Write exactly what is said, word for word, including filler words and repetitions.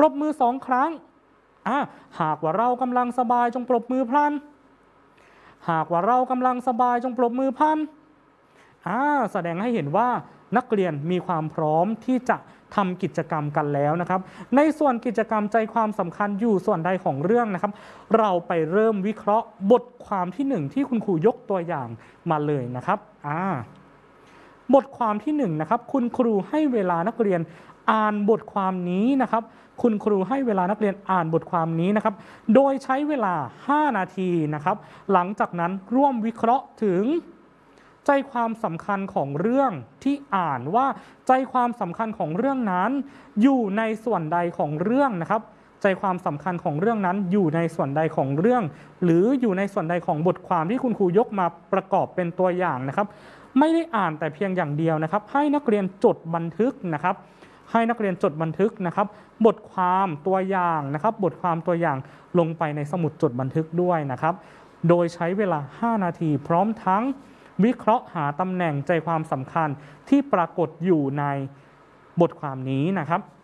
รบมือสองครั้งอ่าหากว่าเรากำลังสบายจงปรบมือพลันหากว่าเรากำลังสบายจงปรบมือพลันอ่าแสดงให้เห็นว่านักเรียนมีความพร้อมที่จะทำกิจกรรมกันแล้วนะครับในส่วนกิจกรรมใจความสำคัญอยู่ส่วนใดของเรื่องนะครับเราไปเริ่มวิเคราะห์บทความที่หนึ่งที่คุณครูยกตัวอย่างมาเลยนะครับอ่าบทความที่หนึ่งนะครับคุณครูให้เวลานักเรียนอ่านบทความนี้นะครับคุณครูให้เวลานักเรียนอ่านบทความนี้นะครับโดยใช้เวลาห้านาทีนะครับหลังจากนั้นร่วมวิเคราะห์ถึงใจความสำคัญของเรื่องที่อ่านว่าใจความสำคัญของเรื่องนั้นอยู่ในส่วนใดของเรื่องนะครับใจความสำคัญของเรื่องนั้นอยู่ในส่วนใดของเรื่องหรืออยู่ในส่วนใดของบทความที่คุณครูยกมาประกอบเป็นตัวอย่างนะครับไม่ได้อ่านแต่เพียงอย่างเดียวนะครับให้นักเรียนจดบันทึกนะครับให้นักเรียนจดบันทึกนะครับบทความตัวอย่างนะครับบทความตัวอย่างลงไปในสมุดจดบันทึกด้วยนะครับโดยใช้เวลาห้านาทีพร้อมทั้งวิเคราะห์หาตำแหน่งใจความสำคัญที่ปรากฏอยู่ในบทความนี้นะครับ